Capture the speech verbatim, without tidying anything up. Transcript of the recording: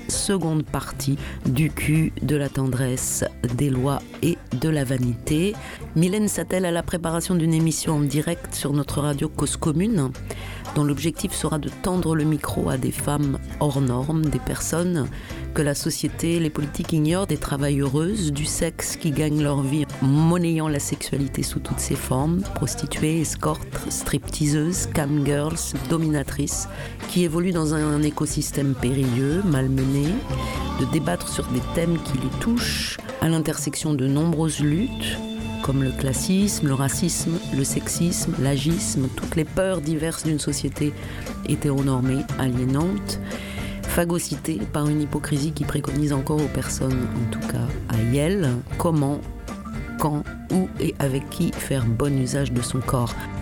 seconde partie du cul, de la tendresse, des lois et de la vanité. Mylène s'attelle à la préparation d'une émission en direct sur notre radio Cause Commune, dont l'objectif sera de tendre le micro à des femmes hors normes, des personnes que la société, les politiques ignorent, des travailleuses du sexe qui gagnent leur vie monnayant la sexualité sous toutes ses formes, prostituées, escortes, stripteaseuses, camgirls, dominatrices, qui évoluent dans un écosystème périlleux, malmené, de débattre sur des thèmes qui les touchent, à l'intersection de nombreuses luttes, comme le classisme, le racisme, le sexisme, l'agisme, toutes les peurs diverses d'une société hétéronormée, aliénante, phagocytée par une hypocrisie qui préconise encore aux personnes, en tout cas à Yel, comment, quand, où et avec qui faire bon usage de son corps.